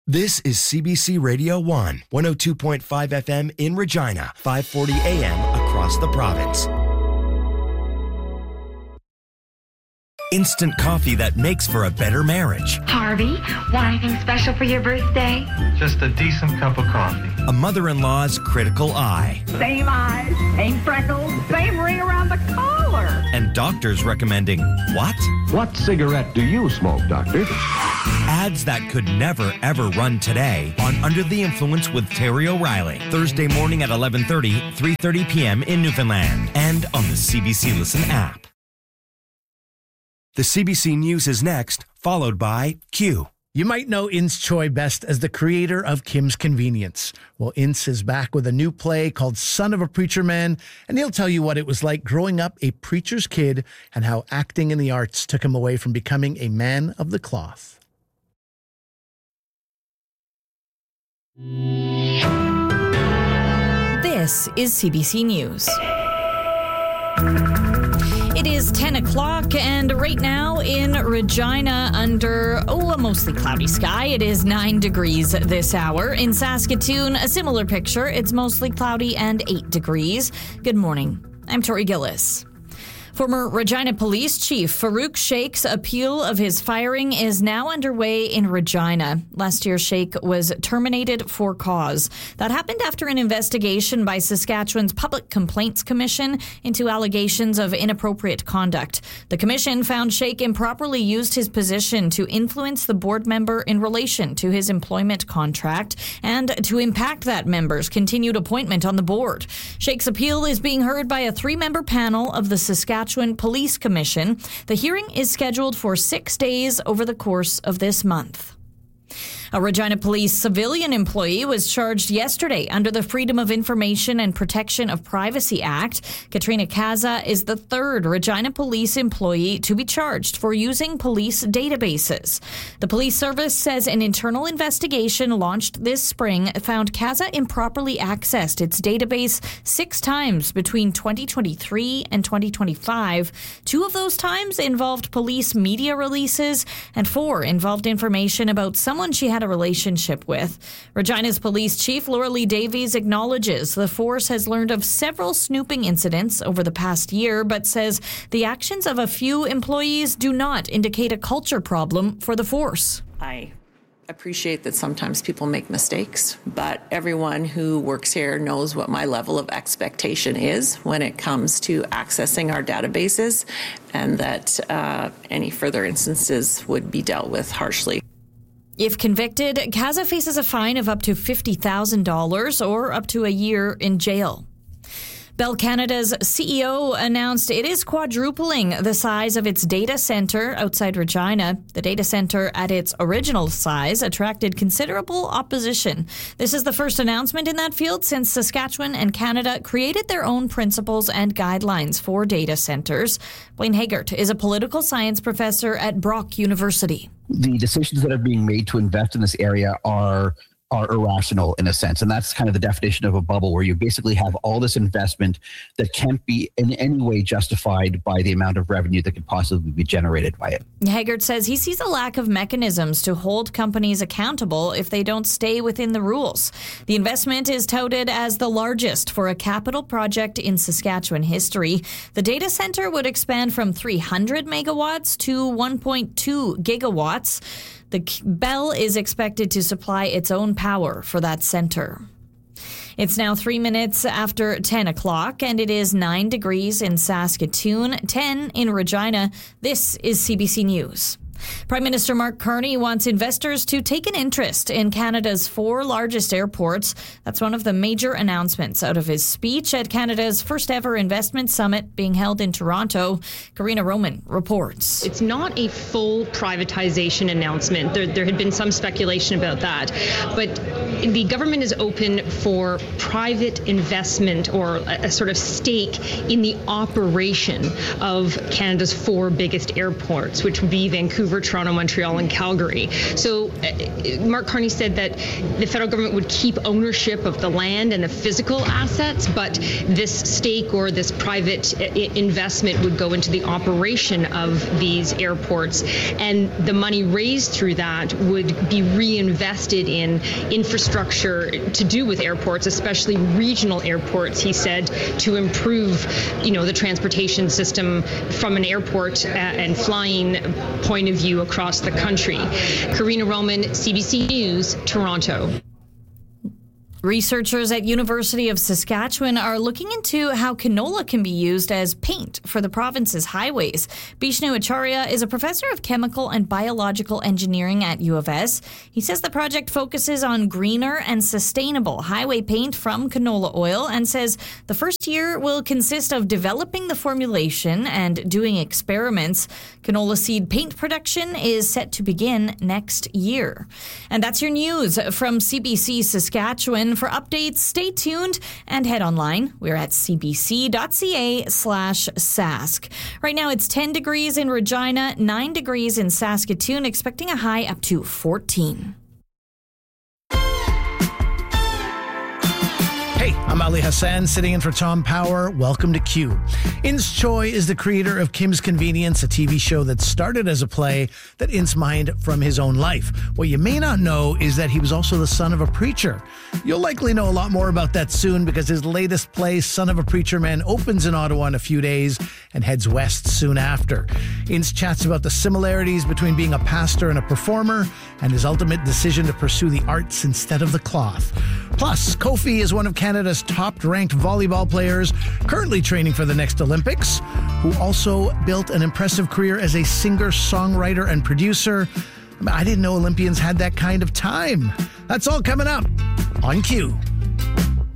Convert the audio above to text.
This is CBC Radio 1, 102.5 FM in Regina, 540 AM across the province. Instant coffee that makes for a better marriage. Harvey, want anything special for your birthday? Just a decent cup of coffee. A mother-in-law's critical eye. Same eyes, same freckles, same ring around the collar. And doctors recommending what? What cigarette do you smoke, doctor? Ads that could never, ever run today on Under the Influence with Terry O'Reilly. Thursday morning at 11:30, 3:30 p.m. in Newfoundland. And on the CBC Listen app. The CBC News is next, followed by Q. You might know Ince Choi best as the creator of Kim's Convenience. Well, Ince is back with a new play called Son of a Preacher Man, and he'll tell you what it was like growing up a preacher's kid and how acting in the arts took him away from becoming a man of the cloth. This is CBC News. It is 10 o'clock, and right now in Regina, under a mostly cloudy sky, it is 9 degrees this hour. In Saskatoon, a similar picture. It's mostly cloudy and 8 degrees. Good morning. I'm Tori Gillis. Former Regina Police Chief Farouk Sheikh's appeal of his firing is now underway in Regina. Last year, Sheikh was terminated for cause. That happened after an investigation by Saskatchewan's Public Complaints Commission into allegations of inappropriate conduct. The commission found Sheikh improperly used his position to influence the board member in relation to his employment contract and to impact that member's continued appointment on the board. Sheikh's appeal is being heard by a 3-member panel of the Saskatchewan Police Commission. The hearing is scheduled for 6 days over the course of this month. A Regina Police civilian employee was charged yesterday under the Freedom of Information and Protection of Privacy Act. Katrina Kaza is the 3rd Regina Police employee to be charged for using police databases. The police service says an internal investigation launched this spring found Kaza improperly accessed its database 6 times between 2023 and 2025. 2 of those times involved police media releases, and 4 involved information about someone she had a relationship with. Regina's police chief, Laura Lee Davies, acknowledges the force has learned of several snooping incidents over the past year, but says the actions of a few employees do not indicate a culture problem for the force. I appreciate that sometimes people make mistakes, but everyone who works here knows what my level of expectation is when it comes to accessing our databases, and that any further instances would be dealt with harshly. If convicted, Kaza faces a fine of up to $50,000 or up to a year in jail. Bell Canada's CEO announced it is quadrupling the size of its data center outside Regina. The data center at its original size attracted considerable opposition. This is the first announcement in that field since Saskatchewan and Canada created their own principles and guidelines for data centers. Blaine Haggart is a political science professor at Brock University. The decisions that are being made to invest in this area are irrational in a sense. And that's kind of the definition of a bubble, where you basically have all this investment that can't be in any way justified by the amount of revenue that could possibly be generated by it. Haggart says he sees a lack of mechanisms to hold companies accountable if they don't stay within the rules. The investment is touted as the largest for a capital project in Saskatchewan history. The data center would expand from 300 megawatts to 1.2 gigawatts. The Bell is expected to supply its own power for that center. It's now 3 minutes after 10 o'clock, and it is 9 degrees in Saskatoon, 10 in Regina. This is CBC News. Prime Minister Mark Carney wants investors to take an interest in Canada's 4 largest airports. That's one of the major announcements out of his speech at Canada's first ever investment summit being held in Toronto. Karina Roman reports. It's not a full privatization announcement. There had been some speculation about that. But the government is open for private investment or a sort of stake in the operation of Canada's 4 biggest airports, which would be Vancouver, Vancouver, Toronto, Montreal, and Calgary. So Mark Carney said that the federal government would keep ownership of the land and the physical assets, but this stake or this private investment would go into the operation of these airports, and the money raised through that would be reinvested in infrastructure to do with airports, especially regional airports, he said, to improve, the transportation system from an airport and flying point of view across the country. Karina Roman, CBC News, Toronto. Researchers at University of Saskatchewan are looking into how canola can be used as paint for the province's highways. Bishnu Acharya is a professor of chemical and biological engineering at U of S. He says the project focuses on greener and sustainable highway paint from canola oil and says the first year will consist of developing the formulation and doing experiments. Canola seed paint production is set to begin next year. And that's your news from CBC Saskatchewan. For updates, stay tuned and head online. We're at cbc.ca/sask. Right now it's 10 degrees in Regina, 9 degrees in Saskatoon, expecting a high up to 14. Hey, I'm Ali Hassan, sitting in for Tom Power. Welcome to Q. Ins Choi is the creator of Kim's Convenience, a TV show that started as a play that Ins mined from his own life. What you may not know is that he was also the son of a preacher. You'll likely know a lot more about that soon because his latest play, Son of a Preacher Man, opens in Ottawa in a few days and heads west soon after. Ins chats about the similarities between being a pastor and a performer and his ultimate decision to pursue the arts instead of the cloth. Plus, Kofi is one of Canada's top-ranked volleyball players, currently training for the next Olympics, who also built an impressive career as a singer, songwriter, and producer. I didn't know Olympians had that kind of time. That's all coming up on Q.